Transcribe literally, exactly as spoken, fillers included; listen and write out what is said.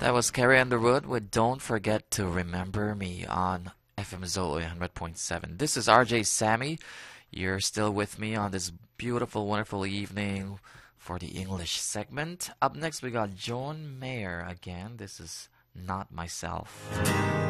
That was Carrie Underwood with Don't Forget to Remember Me on F M Zolo one hundred point seven. This is R J Sammy. You're still with me on this beautiful, wonderful evening for the English segment. Up next, we got Joan Mayer again. This is Not Myself.